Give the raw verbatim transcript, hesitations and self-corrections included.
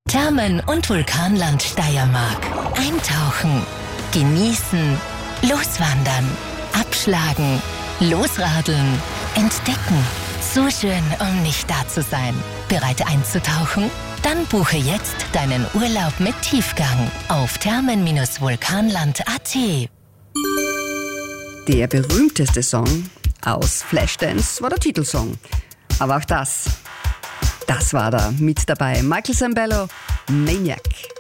Thermen- und Vulkanland Steiermark. Eintauchen, genießen, loswandern, abschlagen, losradeln, entdecken. Zu schön, um nicht da zu sein. Bereit einzutauchen? Dann buche jetzt deinen Urlaub mit Tiefgang auf thermen vulkanland punkt a t. Der berühmteste Song aus Flashdance war der Titelsong. Aber auch das, das war da mit dabei. Michael Sembello, Maniac.